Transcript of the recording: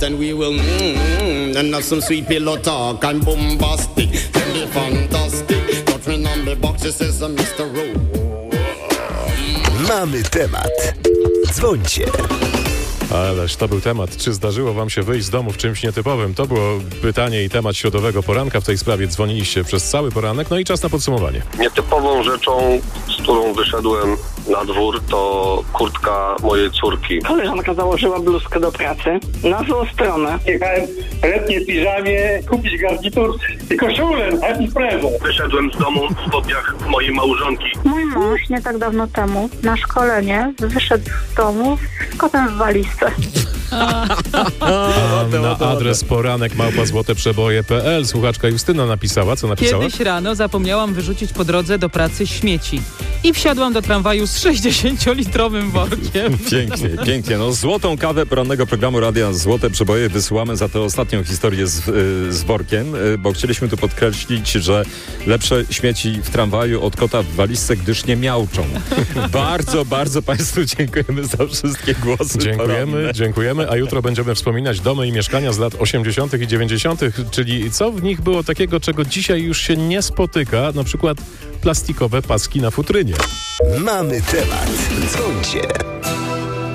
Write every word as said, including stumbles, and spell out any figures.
Then we will mmm, and have some sweet pillow talk and bombastic, then be fantastic. Touch me on the box, it says mister Rowe. Mamy temat. Dzwońcie. Ależ to był temat. Czy zdarzyło wam się wyjść z domu w czymś nietypowym? To było pytanie i temat środowego poranka. W tej sprawie dzwoniliście przez cały poranek. No i czas na podsumowanie. Nietypową rzeczą, z którą wyszedłem na dwór, to kurtka mojej córki. Koleżanka założyła bluzkę do pracy na złą stronę. Jechałem w letniej piżamie kupić garnitur i koszulę, happy prezent. Wyszedłem z domu w spodniach mojej małżonki. Mój mąż nie tak dawno temu na szkolenie wyszedł z domu z kotem w walizce. Na adres poranek małpa złote przeboje kropka p l słuchaczka Justyna napisała. Co napisała? Kiedyś rano zapomniałam wyrzucić po drodze do pracy śmieci i wsiadłam do tramwaju z sześćdziesięciolitrowym workiem. Pięknie, pięknie. No, złotą kawę porannego programu Radia Złote Przeboje wysyłamy za tę ostatnią historię z, z workiem, bo chcieliśmy tu podkreślić, że lepsze śmieci w tramwaju od kota w walizce, gdyż nie miauczą. Bardzo, bardzo Państwu dziękujemy za wszystkie głosy. Dziękujemy, poranne. dziękujemy, a jutro będziemy wspominać domy i mieszkania z lat osiemdziesiątych i dziewięćdziesiątych, czyli co w nich było takiego, czego dzisiaj już się nie spotyka, na przykład plastikowe paski na futrynie. Mamy temat. Dzwońcie.